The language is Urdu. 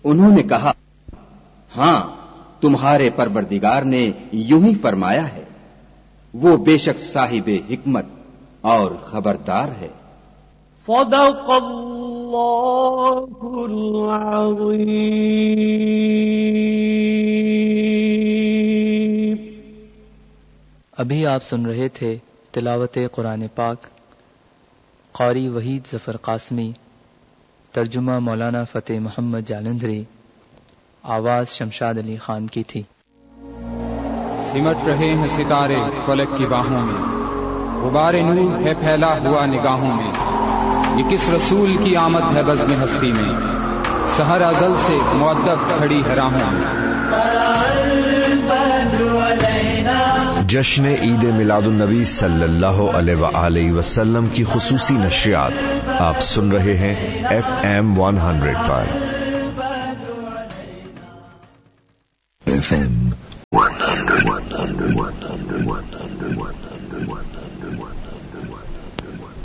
انہوں نے کہا ہاں تمہارے پروردگار نے یوں ہی فرمایا ہے، وہ بے شک صاحب حکمت اور خبردار ہے۔ صدق اللہ العظیم۔ ابھی آپ سن رہے تھے تلاوت قرآن پاک، قاری وحید ظفر قاسمی، ترجمہ مولانا فتح محمد جالندھری، آواز شمشاد علی خان کی تھی۔ سمٹ رہے ہیں ستارے فلک کی باہوں میں، غبار نور ہے پھیلا ہوا نگاہوں میں، یہ کس رسول کی آمد ہے بزم ہستی میں، سحر ازل سے مؤدب کھڑی ہے راہوں میں۔ جشن عید میلاد النبی صلی اللہ علیہ وآلہ وسلم کی خصوصی نشریات آپ سن رہے ہیں FM 100 پر۔ FM 100